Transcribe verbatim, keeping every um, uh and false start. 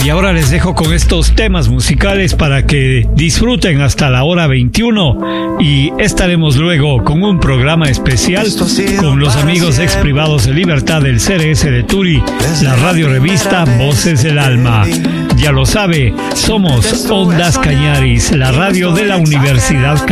Y ahora les dejo con estos temas musicales para que disfruten hasta la hora veintiuno y estaremos luego con un programa especial con los amigos ex privados de libertad del C R S de Turi, la radio revista Voces del Alma. Ya lo sabe, somos Ondas Cañaris, la radio de la Universidad Católica.